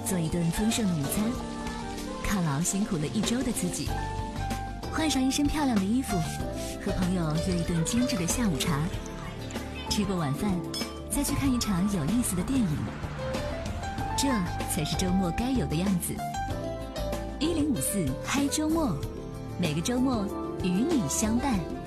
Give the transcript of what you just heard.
做一顿丰盛的午餐，犒劳辛苦了一周的自己，换上一身漂亮的衣服，和朋友约一顿精致的下午茶，吃过晚饭，再去看一场有意思的电影，这才是周末该有的样子。1054嗨周末，每个周末与你相伴。